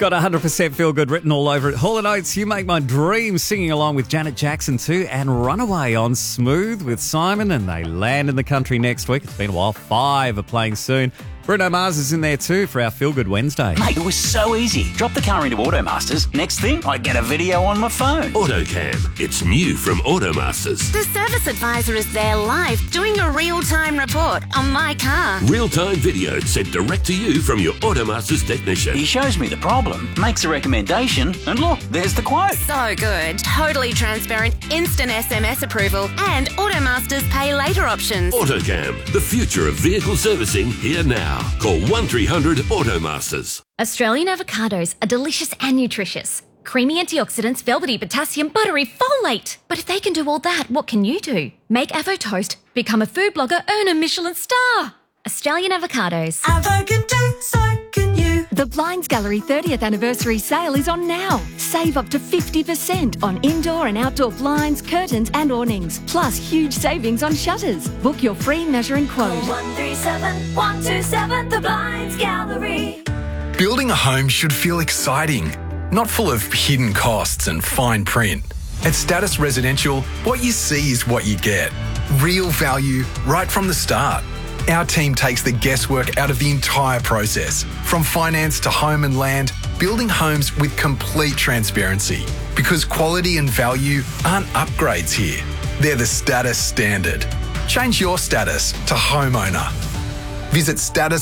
got 100% feel good written all over it. Hall & Oates, You Make My Dreams, singing along with Janet Jackson too, and Runaway on Smooth with Simon, and they land in the country next week. It's been a while. 5 are playing soon. Bruno Mars is in there too for our Feel Good Wednesday. Mate, it was so easy. Drop the car into Automasters. Next thing, I get a video on my phone. AutoCam. It's new from Automasters. The service advisor is there live doing a real-time report on my car. Real-time video sent direct to you from your Automasters technician. He shows me the problem, makes a recommendation, and look, there's the quote. So good. Totally transparent, instant SMS approval, and Automasters pay later options. AutoCam. The future of vehicle servicing here now. Call 1300 Automasters. Australian avocados are delicious and nutritious. Creamy antioxidants, velvety potassium, buttery folate. But if they can do all that, what can you do? Make Avo Toast, become a food blogger, earn a Michelin star. Australian avocados. Avo can do, so can you. The Blinds Gallery 30th anniversary sale is on now. Save up to 50% on indoor and outdoor blinds, curtains and awnings. Plus huge savings on shutters. Book your free measure and quote. 137 127, the Blinds Gallery. Building a home should feel exciting, not full of hidden costs and fine print. At Status Residential, what you see is what you get. Real value right from the start. Our team takes the guesswork out of the entire process, from finance to home and land, building homes with complete transparency. Because quality and value aren't upgrades here. They're the status standard. Change your status to homeowner. Visit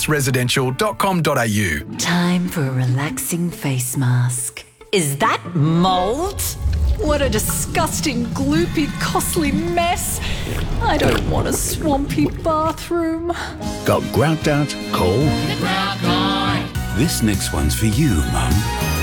statusresidential.com.au. Time for a relaxing face mask. Is that mould? What a disgusting, gloopy, costly mess. I don't want a swampy bathroom. Got grout out, coal? This next one's for you, Mum.